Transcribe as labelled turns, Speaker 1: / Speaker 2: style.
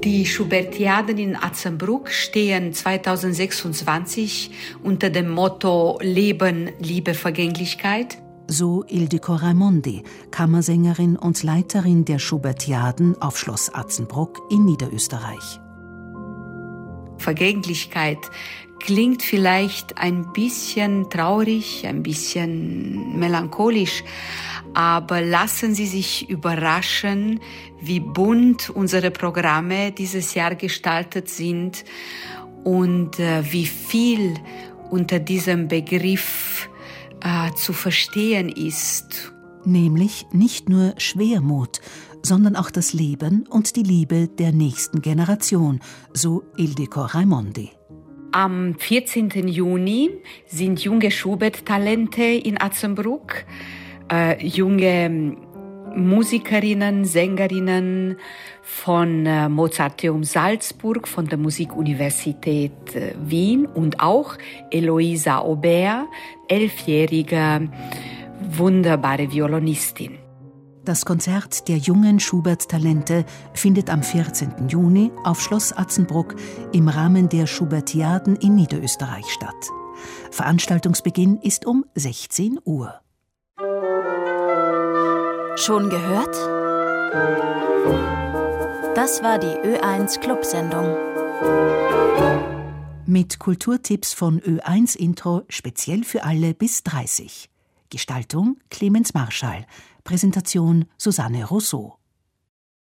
Speaker 1: Die Schubertiaden in Atzenbruck stehen 2026 unter dem Motto Leben, Liebe, Vergänglichkeit.
Speaker 2: So Ildiko Raimondi, Kammersängerin und Leiterin der Schubertiaden auf Schloss Atzenbruck in Niederösterreich.
Speaker 1: Vergänglichkeit klingt vielleicht ein bisschen traurig, ein bisschen melancholisch, aber lassen Sie sich überraschen, wie bunt unsere Programme dieses Jahr gestaltet sind und wie viel unter diesem Begriff zu verstehen ist.
Speaker 2: Nämlich nicht nur Schwermut, sondern auch das Leben und die Liebe der nächsten Generation, so Ildiko Raimondi.
Speaker 1: Am 14. Juni sind junge Schubert-Talente in Atzenbruck, junge Musikerinnen, Sängerinnen von Mozarteum Salzburg, von der Musikuniversität Wien und auch Eloisa Aubert, 11-jährige, wunderbare Violinistin.
Speaker 2: Das Konzert der jungen Schubert-Talente findet am 14. Juni auf Schloss Atzenbruck im Rahmen der Schubertiaden in Niederösterreich statt. Veranstaltungsbeginn ist um 16 Uhr.
Speaker 3: Schon gehört? Das war die Ö1 Clubsendung.
Speaker 2: Mit Kulturtipps von Ö1 Intro speziell für alle bis 30. Gestaltung Clemens Marschall. Präsentation Susanne Rousseau.